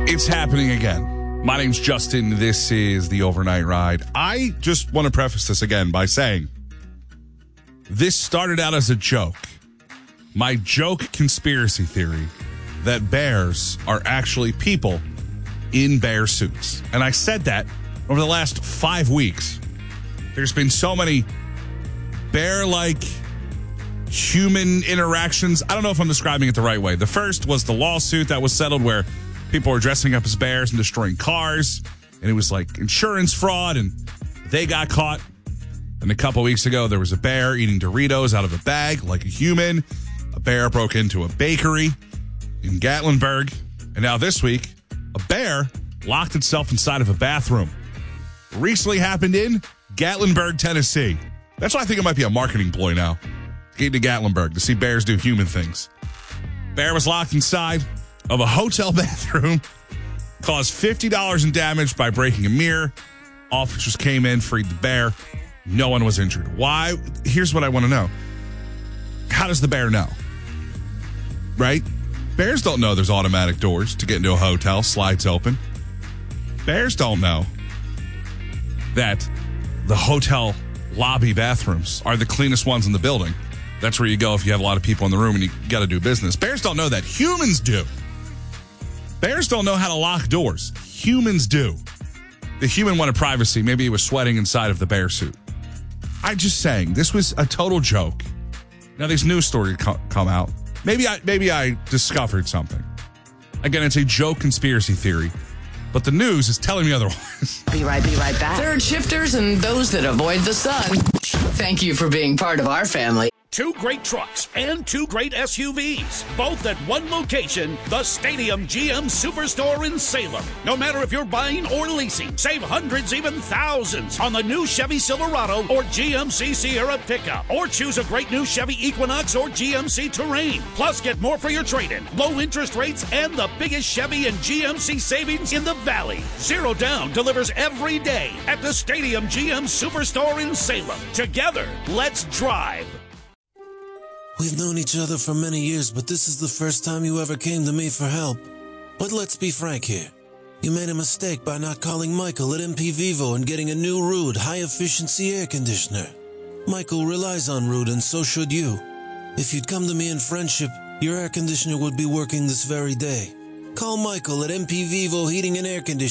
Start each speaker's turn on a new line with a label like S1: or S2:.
S1: It's happening again. My name's Justin. This is the Overnight Ride. I just want to preface this again by saying this started out as a joke. My joke conspiracy theory that bears are actually people in bear suits. And I said that over the last 5 weeks. There's been so many bear-like human interactions. I don't know if I'm describing it the right way. The first was the lawsuit that was settled where people were dressing up as bears and destroying cars. And it was like insurance fraud, and they got caught. And a couple weeks ago, there was a bear eating Doritos out of a bag like a human. A bear broke into a bakery in Gatlinburg. And now this week, a bear locked itself inside of a bathroom. Recently happened in Gatlinburg, Tennessee. That's why I think it might be a marketing ploy now. Getting to Gatlinburg to see bears do human things. Bear was locked inside of a hotel bathroom, caused $50 in damage by breaking a mirror. Officers came in, freed the bear. No one was injured. Why? Here's what I want to know. How does the bear know? Right? Bears don't know there's automatic doors to get into a hotel, slides open. Bears don't know that the hotel lobby bathrooms are the cleanest ones in the building. That's where you go if you have a lot of people in the room and you got to do business. Bears don't know that. Humans do. Bears don't know how to lock doors. Humans do. The human wanted privacy. Maybe he was sweating inside of the bear suit. I'm just saying, this was a total joke. Now, these news stories come out. Maybe I discovered something. Again, it's a joke conspiracy theory, but the news is telling me otherwise.
S2: Be right back.
S3: Third shifters and those that avoid the sun. Thank you for being part of our family.
S4: 2 great trucks and 2 great SUVs, both at one location, the Stadium GM Superstore in Salem. No matter if you're buying or leasing, save hundreds, even thousands on the new Chevy Silverado or GMC Sierra pickup. Or choose a great new Chevy Equinox or GMC Terrain. Plus, get more for your trade-in, low interest rates, and the biggest Chevy and GMC savings in the Valley. Zero Down delivers every day at the Stadium GM Superstore in Salem. Together, let's drive.
S5: We've known each other for many years, but this is the first time you ever came to me for help. But let's be frank here. You made a mistake by not calling Michael at MP Vivo and getting a new Ruud high-efficiency air conditioner. Michael relies on Ruud, and so should you. If you'd come to me in friendship, your air conditioner would be working this very day. Call Michael at MP Vivo Heating and Air Conditioning.